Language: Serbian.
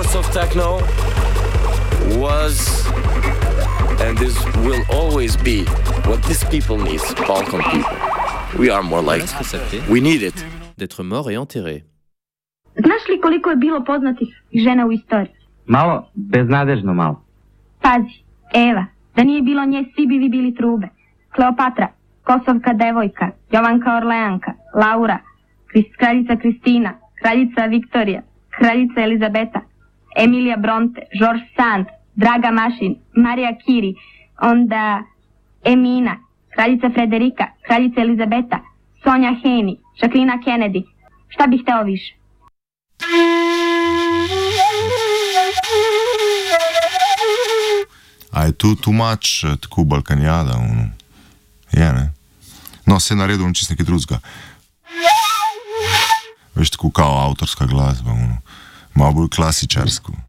roots of techno was, and this will always be, what this people needs, Balkan people. We are more like, we need it. D'être mort et enterré. Znaš li koliko je bilo poznatih žena u istoriji? Malo, beznadežno malo. Pazi, Eva, da nije bilo nje, svi bi vi bili trube. Kleopatra, Kosovka devojka, Jovanka Orleanka, Laura, kraljica Kristina, kraljica Viktorija, kraljica Elizabeta, Emilija Bronte, George Sand, Draga Mašin, Marija Kiri, onda Emina, kraljica Frederika, kraljica Elizabeta, Sonja Heni, Jacqueline Kennedy. Šta bih hteo više? A je tu too much, tako balkanjada, je, ne? No, se naredil on čist nekaj drugega. Veš, tako kao avtorska glasba, malo bolj klasičarsko.